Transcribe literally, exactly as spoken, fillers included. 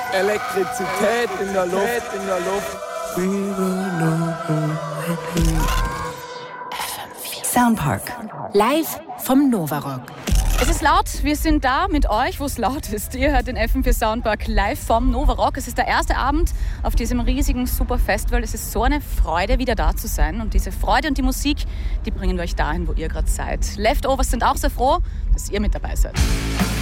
Elektrizität in der Luft, in der Luft. Soundpark. Live vom Novarock. Es ist laut, wir sind da mit euch, wo es laut ist. Ihr hört den F M vier Soundpark live vom Novarock. Es ist der erste Abend auf diesem riesigen super Festival. Es ist so eine Freude, wieder da zu sein. Und diese Freude und die Musik, die bringen euch dahin, wo ihr gerade seid. Leftovers sind auch sehr froh, dass ihr mit dabei seid.